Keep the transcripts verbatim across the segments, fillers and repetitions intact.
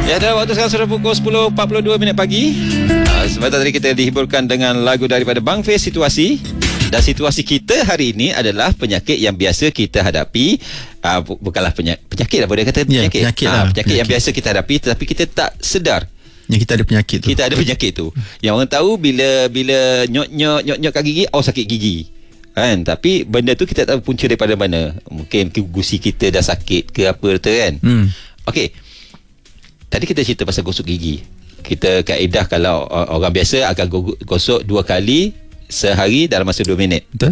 Ya, dalam waktu sekarang sudah pukul sepuluh empat puluh dua minit pagi. uh, Sebentar tadi kita dihiburkan dengan lagu daripada Bang Fiz, Situasi. Dan situasi kita hari ini adalah penyakit yang biasa kita hadapi. uh, Bukanlah penyakit, penyakit lah boleh kata penyakit, ya, penyakit, uh, lah, penyakit, penyakit yang penyakit biasa kita hadapi, tetapi kita tak sedar yang kita ada penyakit tu. Kita ada penyakit tu. Yang orang tahu bila bila nyok-nyok nyok-nyok kat gigi, oh sakit gigi. Kan? Tapi benda tu kita tak tahu punca daripada mana. Mungkin gusi kita dah sakit ke apa tu kan. Hmm. Okey. Tadi kita cerita pasal gosok gigi. Kita kaedah kalau orang biasa akan gosok dua kali sehari dalam masa dua minit. Betul.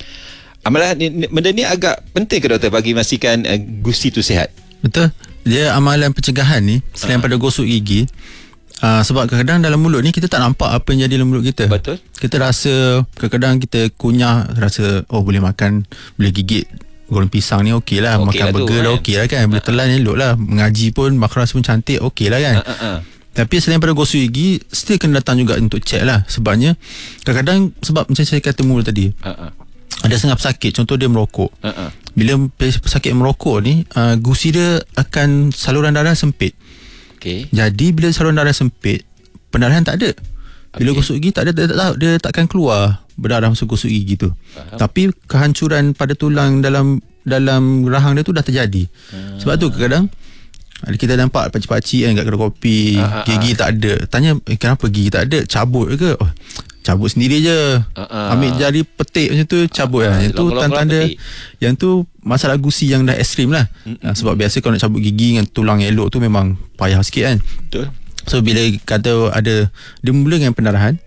Amalan ni, benda ni agak penting ke doktor bagi memastikan uh, gusi tu sihat? Betul. Dia amalan pencegahan ni selain uh. pada gosok gigi. Uh, sebab kadang-kadang dalam mulut ni kita tak nampak apa yang jadi dalam mulut kita. Betul. Kita rasa kadang-kadang kita kunyah, rasa oh boleh makan, boleh gigit goreng pisang ni okey lah, okay makan lah burger tu, lah okey lah kan, boleh telan elok lah, mengaji pun makan rasa pun cantik okey lah kan. uh, uh, uh. Tapi selain pada gosok gigi, still kena datang juga untuk check lah. Sebabnya kadang-kadang, sebab macam saya kata mula tadi, uh, uh. ada setengah pesakit, contoh dia merokok. uh, uh. Bila pesakit merokok ni, uh, gusi dia akan saluran darah sempit. Okay. Jadi bila saluran darah sempit, pendarahan tak ada. Bila okay. gosok gigi tak ada, dia, tak, dia takkan keluar berdarah masuk gosok gigi tu. Faham. Tapi kehancuran pada tulang dalam dalam rahang dia tu dah terjadi. Hmm. Sebab tu kadang-kadang kita nampak pakcik-pakcik kan kat kedai kopi, ah, gigi ah, tak ada. Tanya, eh, kenapa gigi tak ada? Cabut ke? Oh, cabut sendiri je. Ah, ah. Ambil jari petik macam tu, cabut ah, lah. Yang tu tanda-tanda, yang tu masalah gusi yang dah ekstrim lah. Mm-hmm. Sebab biasa kalau nak cabut gigi dengan tulang elok tu memang payah sikit kan. Betul. So bila kata ada, dia mula dengan pendarahan,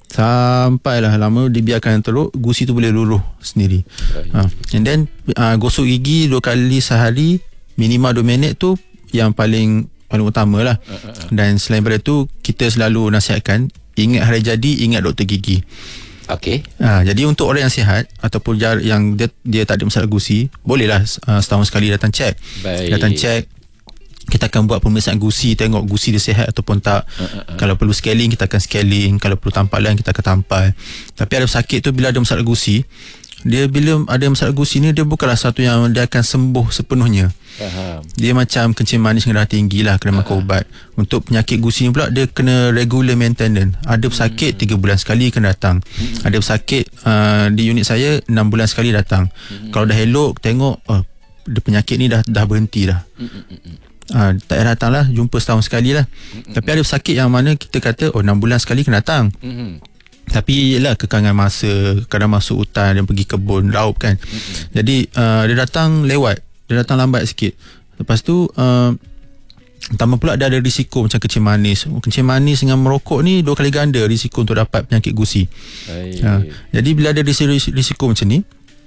sampailah lama dibiarkan teruk, gusi tu boleh luluh sendiri. Right. Ha. And then uh, gosok gigi dua kali sehari, minimal dua minit tu yang paling paling utama lah. Uh, uh, uh. Dan selain daripada tu, kita selalu nasihatkan, ingat hari jadi, ingat doktor gigi. Okey. Ha, jadi untuk orang yang sihat ataupun yang dia, dia tak ada masalah gusi, bolehlah uh, setahun sekali datang check. Baik. Datang check. Kita akan buat pemeriksaan gusi, tengok gusi dia sihat ataupun tak. Uh, uh, uh. Kalau perlu scaling, kita akan scaling. Kalau perlu tampalan, kita akan tampal. Tapi ada sakit tu, bila ada masalah gusi, dia bila ada masalah gusi ni, dia bukanlah satu yang dia akan sembuh sepenuhnya. Faham. Dia macam kencing manis dengan darah tinggi lah, kena makan ubat. Untuk penyakit gusi ni pula, dia kena regular maintenance. Ada pesakit tiga bulan sekali kena datang. Hmm. Ada pesakit uh, di unit saya enam bulan sekali datang. Hmm. Kalau dah elok, tengok oh, dia penyakit ni dah dah berhenti dah. Hmm. Uh, tak payah datang lah, jumpa setahun sekali lah. Hmm. Tapi ada pesakit yang mana kita kata oh enam bulan sekali kena datang. Hmm. Tapi yelah kekangan masa, kadang masuk hutan dan pergi kebun raup kan. Mm-hmm. Jadi uh, dia datang lewat, dia datang lambat sikit. Lepas tu uh, tambah pula dia ada risiko macam kencing manis. Kencing manis dengan merokok ni dua kali ganda risiko untuk dapat penyakit gusi. uh, Jadi bila ada risiko, risiko macam ni,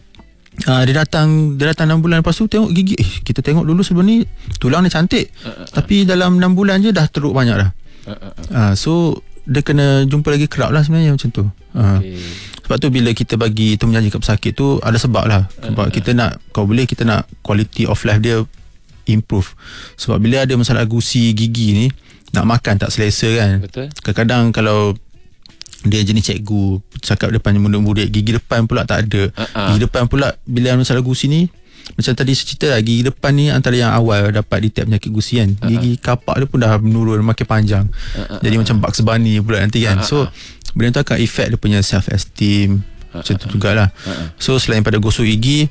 uh, dia datang Dia datang enam bulan lepas tu tengok gigi, eh, kita tengok dulu sebelum ni tulang dia cantik, uh, uh, tapi dalam enam bulan je dah teruk banyak dah. uh, uh, uh. Uh, So dia kena jumpa lagi kerap lah sebenarnya macam tu. Okay. Ha. Sebab tu bila kita bagi tu menjanji ke pesakit tu, ada sebab lah. Sebab uh, kita nak, kalau boleh kita nak quality of life dia improve. Sebab bila ada masalah gusi gigi ni, nak makan tak selesa kan. Betul. Kadang-kadang kalau dia jenis cikgu cakap depan murid-murid, gigi depan pula tak ada. Uh-uh. Gigi depan pula bila ada masalah gusi ni, macam tadi saya cerita lah, gigi depan ni antara yang awal dapat detect penyakit gusi kan. Gigi uh-huh. kapak dia pun dah menurun, makin panjang. Uh-huh. Jadi macam Bugs Bunny pula nanti kan. Uh-huh. So benda tu akan effect dia punya self esteem. Uh-huh. Macam tu jugalah. Uh-huh. So selain pada gosok gigi,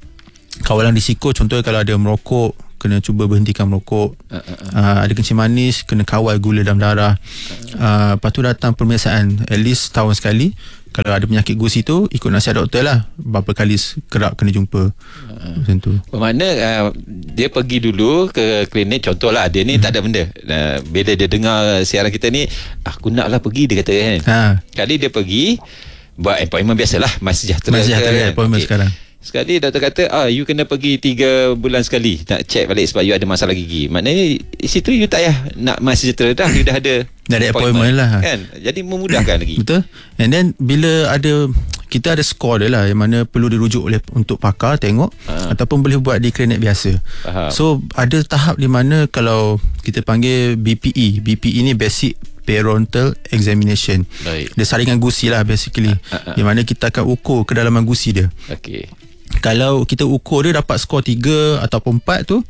kawalan risiko contohnya kalau ada merokok, kena cuba berhentikan merokok. Uh-huh. uh, Ada kencing manis, kena kawal gula dalam darah. Uh-huh. uh, Lepas tu datang pemeriksaan at least tahun sekali. Kalau ada penyakit gusi tu, ikut nasihat doktor lah, berapa kali kerap kena jumpa. uh, Macam tu. Bermakna uh, dia pergi dulu ke klinik. Contohlah dia ni hmm. tak ada benda, uh, bila dia dengar siaran kita ni, aku nak lah pergi, dia kata kan. ha. Kali dia pergi buat appointment biasalah, MySejahtera, MySejahtera appointment okay. Sekarang sekali doktor kata, ah you kena pergi tiga bulan sekali nak check balik sebab you ada masalah gigi. Maknanya situ you tak payah nak MySejahtera dah, you dah ada dah ada appointment, appointment lah kan. Jadi memudahkan lagi. Betul. And then bila ada, kita ada skor dia lah yang mana perlu dirujuk oleh untuk pakar tengok, ha. Ataupun boleh buat di klinik biasa. Faham. So ada tahap di mana kalau kita panggil B P E. B P E ni Basic Periodontal Examination. Baik. Dia saringan gusi lah basically. Ha, ha. Di mana kita akan ukur kedalaman gusi dia. Okey. Kalau kita ukur dia dapat skor tiga ataupun empat tu,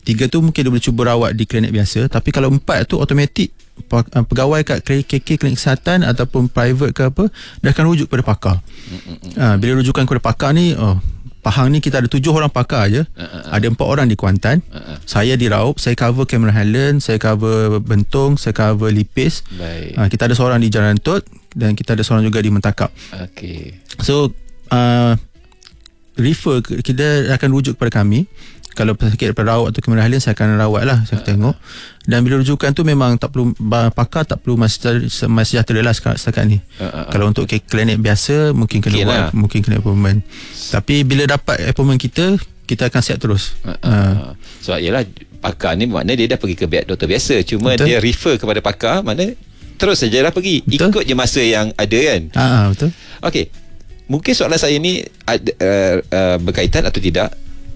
Tiga tu mungkin dia boleh cuba rawat di klinik biasa. Tapi kalau empat tu automatik pegawai kat K K klinik kesihatan ataupun private ke apa, dia akan rujuk pada pakar. Ha, bila rujukan kepada pakar ni, oh, Pahang ni kita ada tujuh orang pakar je. Uh-uh. Ada empat orang di Kuantan. Uh-uh. Saya di Raup, saya cover Cameron Highlands, saya cover Bentong, saya cover Lipis. Baik. Uh, kita ada seorang di Jalan Tut dan kita ada seorang juga di Mentakap. Okey. So uh, refer, kita akan rujuk kepada kami. Kalau sakit daripada rawat atau Cameron Highlands, saya akan rawat lah, saya akan uh-huh. tengok. Dan bila rujukan tu memang tak perlu, pakar tak perlu Mas Sejahtera lah setakat ni. Uh-huh. Kalau untuk klinik biasa mungkin kena okay buat lah. Mungkin kena appointment. Tapi bila dapat appointment kita, kita akan siap terus. Uh-huh. Uh. Sebab yelah, pakar ni makna dia dah pergi ke doktor biasa. Cuma betul. Dia refer kepada pakar, makna terus sajalah pergi. Betul. Ikut je masa yang ada kan. Uh-huh, betul. Okey. Mungkin soalan saya ni ada, uh, uh, berkaitan atau tidak.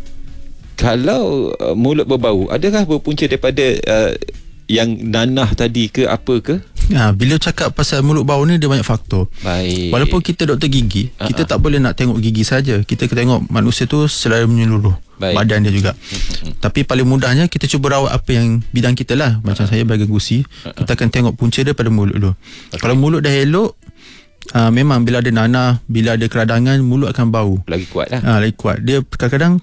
Kalau uh, mulut berbau, adakah berpunca daripada uh, yang nanah tadi ke apa ke? Ha, bila cakap pasal mulut bau ni, dia banyak faktor. Baik. Walaupun kita doktor gigi, uh-huh. kita tak boleh nak tengok gigi saja. Kita kena tengok manusia tu secara menyeluruh. Baik. Badan dia juga. Uh-huh. Tapi paling mudahnya kita cuba rawat apa yang bidang kita lah. Macam uh-huh. saya bahagian gusi, uh-huh. kita akan tengok punca dia pada mulut dulu. Okay. Kalau mulut dah elok, uh, memang bila ada nanah, bila ada keradangan, mulut akan bau. Lagi kuat lah. Ha, lagi kuat. Dia kadang-kadang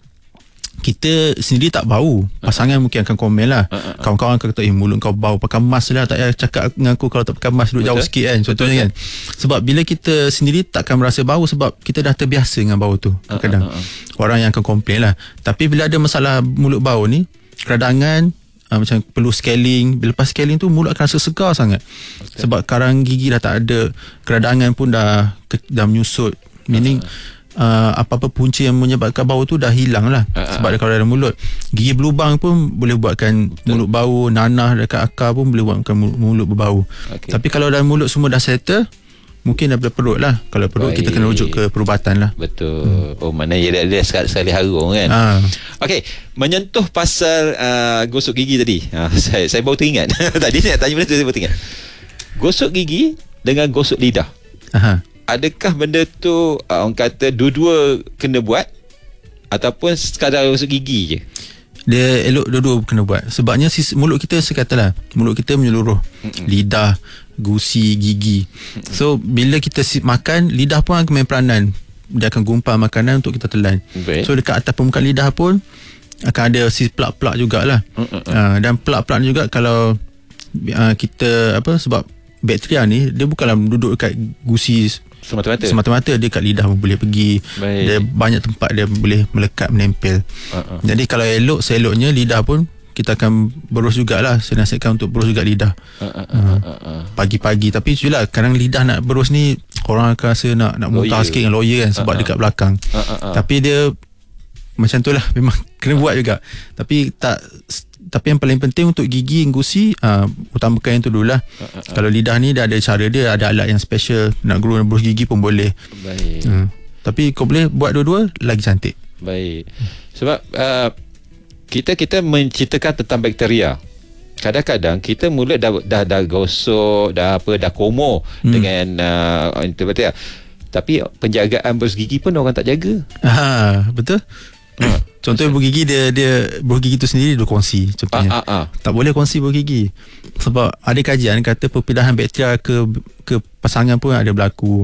kita sendiri tak bau, pasangan uh-huh. mungkin akan komen lah. uh-huh. Kawan-kawan akan kata, eh mulut kau bau, pakai mask lah. Tak payah cakap dengan aku kalau tak pakai mask, duduk jauh sikit kan, contohnya kan. Sebab bila kita sendiri takkan merasa bau, sebab kita dah terbiasa dengan bau tu. Kadang-kadang uh-huh. orang yang akan komplain lah. Tapi bila ada masalah mulut bau ni, keradangan, uh, macam perlu scaling, bila lepas scaling tu mulut akan rasa segar sangat. Okay. Sebab karang gigi dah tak ada, keradangan pun dah, dah menyusut. Meaning uh-huh. Uh, apa-apa punca yang menyebabkan bau tu dah hilang lah. uh-huh. Sebab kalau dalam mulut, gigi berlubang pun boleh buatkan betul. Mulut bau, nanah dekat akar pun boleh buatkan mulut, mulut berbau. Okay. Tapi kalau dalam mulut semua dah settle, mungkin daripada perut lah. Kalau perut, baik, kita kena rujuk ke perubatan lah. Betul. hmm. Oh, mana dia dia sekali harung kan. ha. Okey, menyentuh pasal uh, gosok gigi tadi, ha, saya, saya baru teringat. Tadi saya nak tanya benda tu, saya baru teringat. Gosok gigi dengan gosok lidah, Aha. adakah benda tu uh, orang kata dua-dua kena buat ataupun sekadar gosok gigi je? Dia elok dua-dua kena buat. Sebabnya mulut kita, saya katalah, mulut kita menyeluruh. Mm-mm. Lidah, gusi, gigi. Mm-mm. So bila kita makan, lidah pun akan main peranan. Dia akan gumpal makanan untuk kita telan. Okay. So dekat atas permukaan lidah pun akan ada si plak-plak jugalah. uh, Dan plak-plak juga kalau uh, kita apa, sebab bakteria ni dia bukanlah duduk dekat gusi semata-mata, semata-mata dia kat lidah pun boleh pergi. Baik. Dia banyak tempat dia boleh melekat, menempel. uh-uh. Jadi kalau elok, seeloknya lidah pun kita akan berus jugalah. Saya nasihatkan untuk berus juga lidah. uh-uh. uh, uh-uh. Pagi-pagi. Tapi itulah, kadang lidah nak berus ni orang akan rasa nak nak muntah sikit dengan lawyer kan, sebab uh-uh. dekat belakang. uh-uh. Tapi dia macam tu lah, memang kena buat juga. Tapi tak Tapi yang paling penting untuk gigi, gusi, uh, utamakan yang tu dulu lah. uh, uh, uh. Kalau lidah ni dah ada cara dia, ada alat yang special. Nak guru dan berus gigi pun boleh. Baik. uh. Tapi kau boleh buat dua-dua, lagi cantik. Baik. Sebab uh, kita kita menceritakan tentang bakteria. Kadang-kadang kita mula dah dah, dah gosok, dah apa, dah komo hmm. dengan uh, bakteria. Tapi penjagaan berus gigi pun orang tak jaga. Ha, betul. Ha. Contohnya buah gigi, dia dia buah gigi tu sendiri dia kongsi. Contohnya ah, ah, ah. tak boleh kongsi buah gigi. Sebab ada kajian kata perpindahan bakteria ke ke pasangan pun ada berlaku.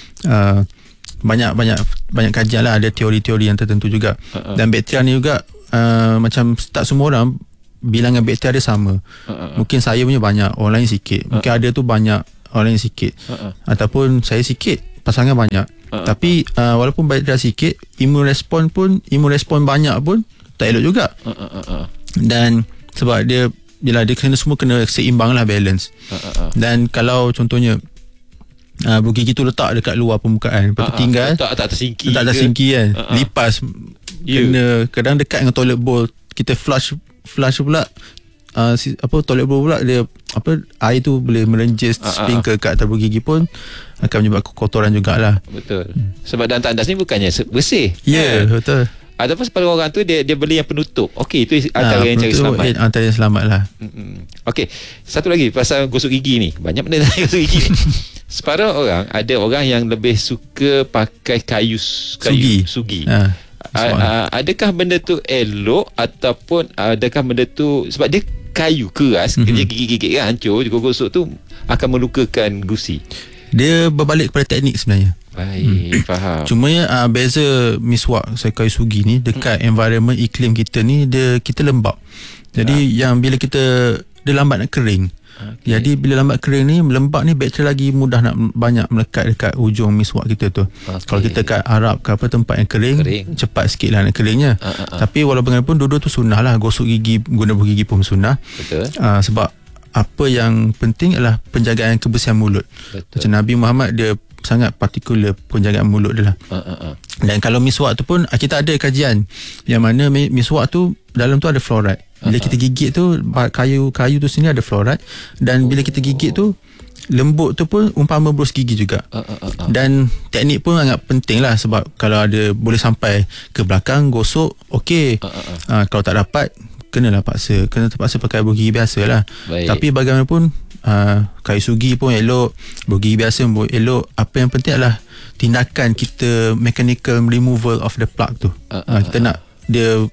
Uh, banyak banyak banyak kajian lah, ada teori-teori yang tertentu juga. Ah, ah. Dan bakteria ni juga uh, macam tak semua orang bilangan bakteria dia sama. Ah, ah. Mungkin saya punya banyak, orang lain sikit. Mungkin ah. ada tu banyak, orang lain sikit. Ah, ah. Ataupun saya sikit, pasangan banyak. Uh, Tapi uh, walaupun bakteria sikit, imun respon pun, imun respon banyak pun tak elok juga. uh, uh, uh, uh. Dan sebab dia, bila dia kena, semua kena seimbang lah, balance. uh, uh, uh. Dan kalau contohnya uh, buah gigi tu letak dekat luar permukaan, lepas tu uh, uh, tinggal tak tak tersingki, tak tersingki kan, uh, uh. lipas, yeah. Kena kadang dekat dengan toilet bowl, kita flush flush pula, uh, si, apa toilet bowl pula, dia apa, air tu boleh merenjis uh, sprinkle uh. kat atas buah gigi pun akan menyebabkan kotoran jugalah. Betul. hmm. Sebab dalam tandas ni bukannya bersih. Ya, yeah, kan? Betul. Ataupun separuh orang tu dia dia beli yang penutup. Okey, itu antara ha, yang cari selamat. Eh, antara yang selamat lah. Hmm. Okey, satu lagi pasal gosok gigi ni. Banyak benda tentang gosok gigi ni. Separuh orang, ada orang yang lebih suka pakai kayu, kayu sugi. sugi. Ha. uh, adakah benda tu elok ataupun adakah benda tu sebab dia kayu keras, mm-hmm. dia gigit-gigit kan hancur, gosok tu akan melukakan gusi. Dia berbalik kepada teknik sebenarnya. Baik, hmm. faham. Cuma uh, beza miswak kayu sugi ni dekat hmm. environment iklim kita ni, dia kita lembap. Jadi ha. yang bila kita dia lambat nak kering. Okay. Jadi bila lambat kering ni, lembap ni bakteri lagi mudah nak banyak melekat dekat ujung miswak kita tu. Okay. Kalau kita kat Arab ke apa tempat yang kering, kering. cepat sikit lah nak keringnya. Ha, ha, ha. Tapi walaupun bagaimanapun dua-dua tu sunnah lah. Gosok gigi, guna buah gigi pun sunnah. Betul. Uh, sebab apa yang penting adalah penjagaan kebersihan mulut. Betul. Macam Nabi Muhammad, dia sangat partikular penjagaan mulut dia lah. Uh, uh, uh. Dan kalau miswak tu pun kita ada kajian yang mana miswak tu dalam tu ada fluoride. Bila uh, uh. kita gigit tu kayu-kayu tu sini ada fluoride, dan bila kita gigit tu lembut tu pun umpama berus gigi juga. Uh, uh, uh, uh. Dan teknik pun sangat penting lah, sebab kalau ada boleh sampai ke belakang gosok okey. Uh, uh, uh. Uh, kalau tak dapat kenalah paksa, kena terpaksa pakai buah gigi biasa lah. Baik. Tapi bagaimanapun Uh, kayu sugi pun elok, buah gigi biasa pun elok. Apa yang penting adalah tindakan kita, mechanical removal of the plaque tu. uh, uh, uh, kita uh, nak dia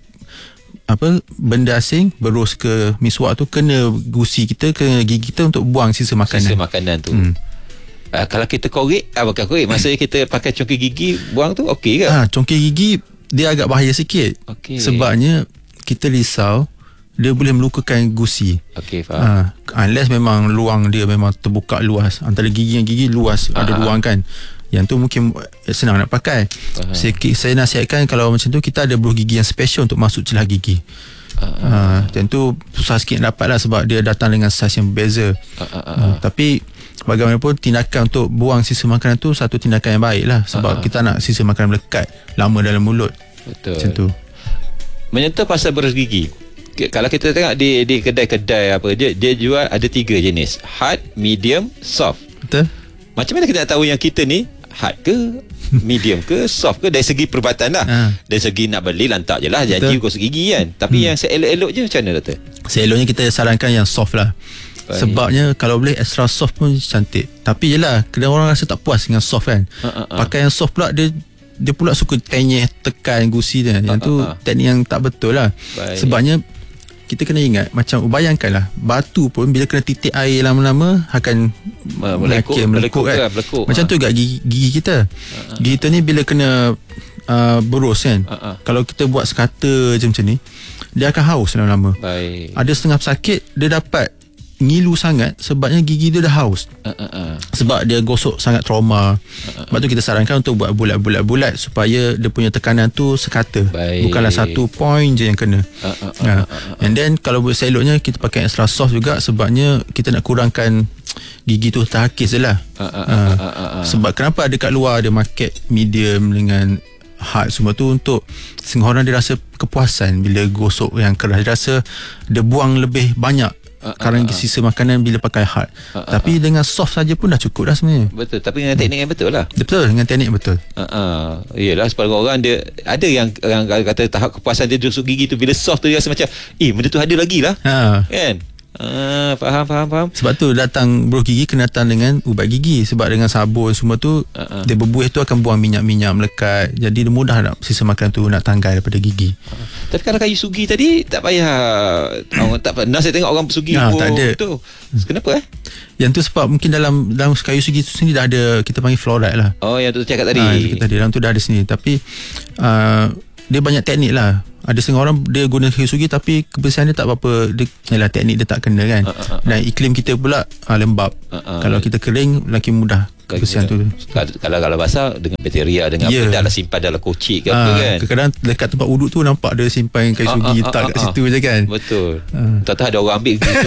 apa benda asing berus ke miswak tu, kena gusi kita, kena gigi kita untuk buang sisa makanan. Sisa makanan tu. Hmm. Uh, kalau kita korek, ah bukan korek, maksudnya kita pakai congkir gigi buang tu okey ke? Ah, congkir gigi dia agak bahaya sikit. Okay. Sebabnya kita risau dia boleh melukakan gusi. Okey, faham. Ha, unless memang luang dia memang terbuka luas, antara gigi yang gigi luas, Aha. ada ruang kan. Yang tu mungkin senang nak pakai. Saya, saya nasihatkan kalau macam tu kita ada buah gigi yang special untuk masuk celah gigi. Ha, tentu susah sikit nak dapat lah, sebab dia datang dengan saiz yang berbeza. Ha, tapi bagaimanapun tindakan untuk buang sisa makanan tu satu tindakan yang baik lah, sebab Aha. kita nak sisa makanan melekat lama dalam mulut. Betul. Macam tu. Menyentuh pasal berus gigi, kalau kita tengok di di kedai-kedai apa, dia dia jual ada tiga jenis, hard, medium, soft. Betul. Macam mana kita nak tahu yang kita ni hard ke, medium ke, soft ke, dari segi perubatan lah. Ha. Dari segi nak beli lantak je lah, janji gosok gigi kan. Tapi hmm. yang seelok-elok je macam mana doktor? Seeloknya kita sarankan yang soft lah. Baik. Sebabnya kalau boleh extra soft pun cantik. Tapi yelah, kadang orang rasa tak puas dengan soft kan. Ha, ha, ha. Pakai yang soft pula, dia dia pula suka tenyeh, tekan gusi dia. Yang ha, tu ha, ha. teknik yang tak betul lah. Baik. Sebabnya kita kena ingat, macam bayangkanlah batu pun bila kena titik air lama-lama akan melekuk, melekuk, melekuk kan. Melekuk, macam ha. tu juga gigi, gigi kita. Ha. Gigi kita ni bila kena uh, berus kan. Ha. Kalau kita buat sekata je macam ni, dia akan haus lama-lama. Baik. Ada setengah pesakit dia dapat ngilu sangat sebabnya gigi dia dah haus. Uh, uh, uh. Sebab dia gosok sangat trauma. Uh, uh, Sebab tu kita sarankan untuk buat bulat-bulat-bulat supaya dia punya tekanan tu sekata. Baik. Bukanlah satu point je yang kena. Uh, uh, uh, uh, uh, uh. And then kalau buat seloknya kita pakai extra soft juga, sebabnya kita nak kurangkan gigi tu terhakis je lah. Uh, uh, uh, uh, uh, uh, uh. Sebab kenapa ada kat luar ada market medium dengan hard semua tu, untuk setengah orang dia rasa kepuasan bila gosok yang keras. Dia rasa dia buang lebih banyak Uh, Sekarang uh, uh, sisa makanan bila pakai hard. uh, uh, Tapi uh, dengan soft saja pun dah cukup dah sebenarnya. Betul. Tapi dengan teknik yang betul lah. Betul, dengan teknik betul. uh, uh, Yelah, sebab orang dia ada yang, yang kata tahap kepuasan dia gosok gigi tu, bila soft tu dia rasa macam eh benda tu ada lagi lah. ha. Kan. Ah, faham, faham, faham. Sebab tu datang berus gigi kena datang dengan ubat gigi. Sebab dengan sabun semua tu, uh-uh. dia berbuih tu akan buang minyak-minyak melekat. Jadi dia mudah nak sisa makan tu nak tanggal daripada gigi. uh. Tapi kalau kayu sugi tadi tak payah. Orang tak pernah saya tengok orang bersugi ha, tak ada tu. Kenapa eh? Yang tu sebab mungkin dalam dalam kayu sugi tu sendiri dah ada, kita panggil fluoride lah. Oh, yang tu cakap tadi. Ha, tadi dalam tu dah ada sini. Tapi uh, dia banyak teknik lah. Ada setengah orang dia guna kayu sugi tapi kebersihan dia tak apa-apa. Dia, yalah, teknik dia tak kena kan. uh, uh, uh. Dan iklim kita pula uh, lembab. uh, uh. Kalau kita kering lagi mudah kebersihan tu. Kalau kalau basah dengan bakteria, dengan yeah. apa dah lah simpan dalam kocik ke uh, apa kan. Kadang-kadang dekat tempat wuduk tu nampak dia simpan kayu sugi uh, uh, letak uh, uh, kat uh, situ je kan. Betul. uh. Tak tahu ada orang ambil gitu.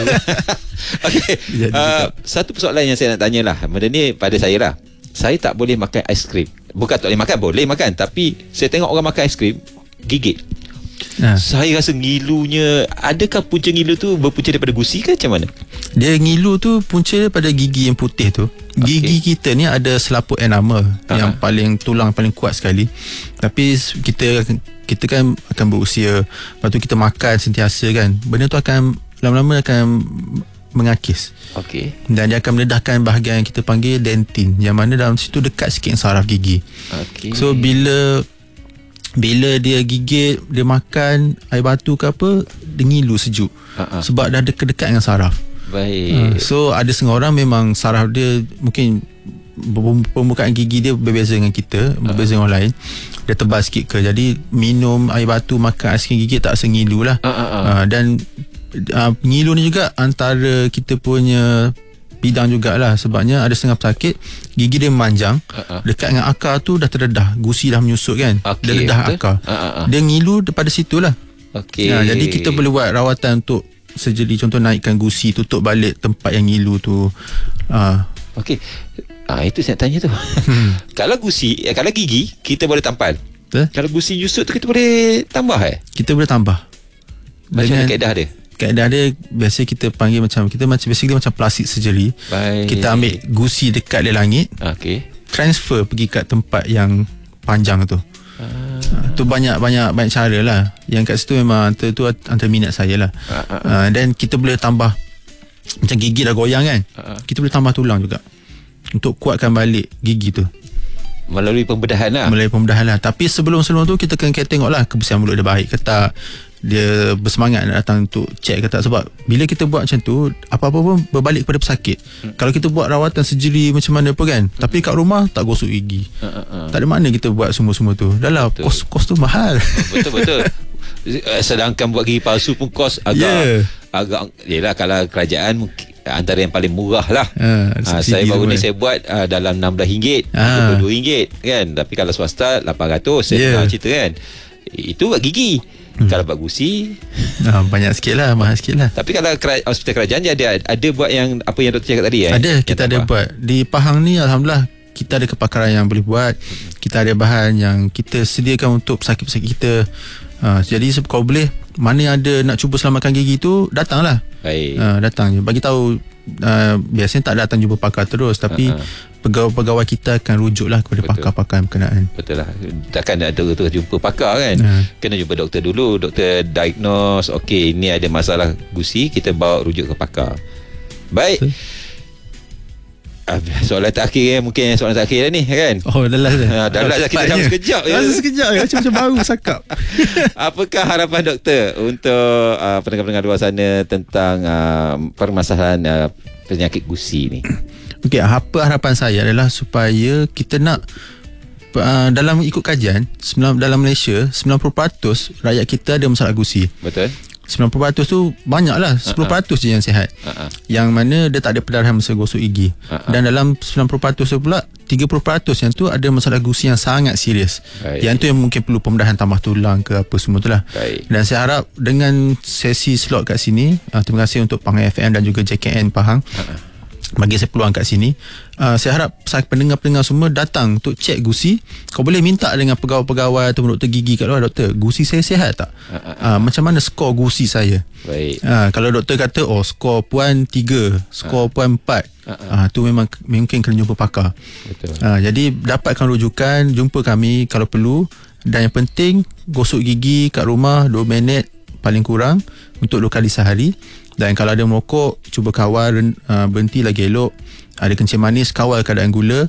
Okey. uh, Satu persoalan yang saya nak tanya lah, benda ni pada saya lah. Saya tak boleh makan aiskrim. Bukan tak boleh makan, boleh makan. Tapi saya tengok orang makan aiskrim gigit. Ha. Saya rasa ngilunya, adakah punca ngilu tu berpunca daripada gusi ke macam mana? Dia ngilu tu punca daripada gigi yang putih tu. Gigi okay. kita ni ada selaput enamel uh-huh. yang paling tulang paling kuat sekali. Tapi kita kita kan akan berusia, lepas tu kita makan sentiasa kan, benda tu akan lama-lama akan mengakis. Okey. Dan dia akan meledahkan bahagian yang kita panggil dentin, yang mana dalam situ dekat sikit saraf gigi. Okey. So bila bila dia gigit, dia makan air batu ke apa, dia ngilu sejuk. uh-uh. Sebab dah dekat-dekat dengan saraf. Baik. uh, So ada setengah orang memang saraf dia mungkin pembukaan gigi dia berbeza dengan kita, berbeza dengan orang lain, dia tebal sikit ke, jadi minum air batu, makan aiskrim gigi tak rasa ngilu lah. uh-uh. uh, Dan uh, ngilu ni juga antara kita punya bidang jugalah, sebabnya ada setengah pesakit gigi dia memanjang, uh-uh. dekat dengan akar tu dah terdedah, gusi dah menyusut kan, okay, dia dedah betul? akar. uh-uh. Dia ngilu daripada situ lah. Okay. Nah, jadi kita boleh buat rawatan untuk surgery, contoh naikkan gusi, tutup balik tempat yang ngilu tu. uh. Okey. Ah, itu saya tanya tu. hmm. Kalau gusi, eh, kalau gigi kita boleh tampal. Betul? Kalau gusi menyusut tu kita boleh tambah eh? Kita boleh tambah. Macam mana kaedah dia? Kaedah dia biasa kita panggil macam, kita macam basically macam plastic surgery. Baik. Kita ambil gusi dekat di langit, okay, transfer pergi kat tempat yang panjang tu. ah. Tu banyak banyak banyak cara lah. Yang kat situ memang tu, tu antara minat saya lah. ah, ah, ah. Dan kita boleh tambah, macam gigi dah goyang kan, ah, ah. kita boleh tambah tulang juga untuk kuatkan balik gigi tu melalui pembedahan lah. Melalui pembedahan lah. Tapi sebelum-sebelum tu kita kena tengok lah kebersihan mulut dia baik ke tak, dia bersemangat nak datang untuk check ke tak. Sebab bila kita buat macam tu, apa-apa pun berbalik kepada pesakit. hmm. Kalau kita buat rawatan surgery macam mana pun kan, hmm. tapi kat rumah tak gosok gigi, uh, uh, uh. tak ada mana kita buat semua-semua tu. Dah lah, kos, kos tu mahal. Betul-betul. Sedangkan buat gigi palsu pun kos agak, yeah. agak yelah, kalau kerajaan antara yang paling murah lah. uh, uh, Saya baru ni saya buat uh, dalam enam belas ringgit, dua puluh dua ringgit kan. Tapi kalau swasta lapan ratus. Saya yeah. dengar cerita kan, itu buat gigi. Hmm. Kalau buat gusi ah, banyak sikit lah, mahal sikit lah. Tapi kalau kera- hospital kerajaan dia ada, ada buat yang apa yang doktor cakap tadi eh? Ada, kita ada buat. Di Pahang ni Alhamdulillah kita ada kepakaran yang boleh buat. Kita ada bahan yang kita sediakan untuk pesakit-pesakit kita. uh, Jadi kalau boleh, mana yang ada nak cuba selamatkan gigi tu, datanglah. Baik. uh, Datang je, bagi tahu. uh, Biasanya tak datang jumpa pakar terus, tapi uh-huh. pegawai-pegawai kita akan rujuklah kepada Betul. pakar-pakar yang berkenaan. Betul lah. Takkan nak terus jumpa pakar kan. uh. Kena jumpa doktor dulu. Doktor diagnose, okey, ini ada masalah gusi, kita bawa rujuk ke pakar. Baik. Betul. Soalan terakhir eh, mungkin soalan terakhir dah ni kan. Oh dah last dah. Ha, dah last dah, kita dah sekejap ya. Dah sekejap ya, macam baru cakap. Apakah harapan doktor untuk uh, pendengar-pendengar luar sana tentang uh, permasalahan uh, penyakit gusi ni? Okey, apa harapan saya adalah supaya kita nak uh, dalam ikut kajian dalam Malaysia sembilan puluh peratus rakyat kita ada masalah gusi. Betul. sembilan puluh peratus tu banyak lah, sepuluh peratus uh-huh. je yang sihat, uh-huh. yang mana dia tak ada pendarahan masa gosok gigi. uh-huh. Dan dalam sembilan puluh peratus tu pula tiga puluh peratus yang tu ada masalah gusi yang sangat serius. Baik. Yang tu yang mungkin perlu pembedahan tambah tulang ke apa semua tu lah. Baik. Dan saya harap dengan sesi slot kat sini, uh, terima kasih untuk Pahang F M dan juga J K N Pahang, uh-huh. bagi saya peluang kat sini. uh, Saya harap pendengar-pendengar semua datang untuk cek gusi. Kau boleh minta dengan pegawai-pegawai atau doktor gigi kat luar, doktor, gusi saya sihat tak? uh, uh, uh. Uh, Macam mana skor gusi saya? Baik. uh, Kalau doktor kata, oh skor puan tiga, skor uh. puan empat, uh, uh. Uh, tu memang mungkin kena jumpa pakar. Betul. uh, Jadi dapatkan rujukan, jumpa kami kalau perlu. Dan yang penting, gosok gigi kat rumah dua minit paling kurang untuk dua kali sehari. Dan kalau ada merokok, cuba kawal, uh, berhenti lagi elok. Ada kencing manis, kawal keadaan gula.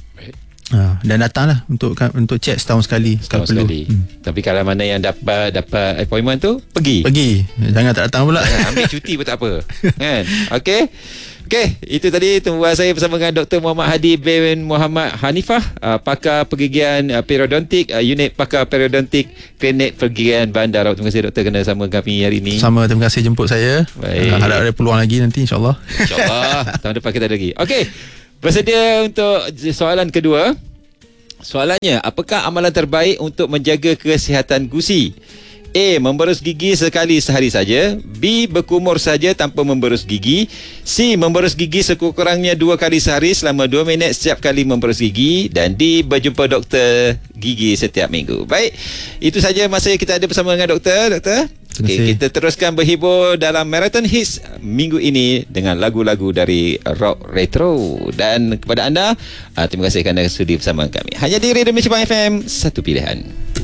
uh, Dan datanglah untuk untuk cek setahun sekali. Setahun sekali. hmm. Tapi kalau mana yang dapat dapat appointment tu, pergi Pergi, jangan tak datang pula. Ambil cuti pun tak apa kan? Okey. Okey, itu tadi tumbuhan saya bersama dengan Doktor Muhammad Hadi bin Muhammad Hanifah, uh, pakar pergigian uh, periodontik, uh, unit pakar periodontik Klinik Pergigian Bandar. Terima kasih doktor kerana sama kami hari ini. Sama, terima kasih jemput saya. Baik. Uh, harap ada peluang lagi nanti, insyaAllah. InsyaAllah tahun depan kita ada lagi. Okey, bersedia untuk soalan kedua. Soalannya, apakah amalan terbaik untuk menjaga kesihatan gusi? A. Memberus gigi sekali sehari saja. B. Berkumur saja tanpa memberus gigi. C. Memberus gigi sekurang-kurangnya dua kali sehari selama dua minit setiap kali memberus gigi. Dan D. Berjumpa doktor gigi setiap minggu. Baik, itu saja masa yang kita ada bersama dengan doktor. Doktor, okay, kita teruskan berhibur dalam Marathon Hits minggu ini dengan lagu-lagu dari rock retro. Dan kepada anda, terima kasih kerana sudi bersama kami. Hanya di Radio Malaysia F M, satu pilihan.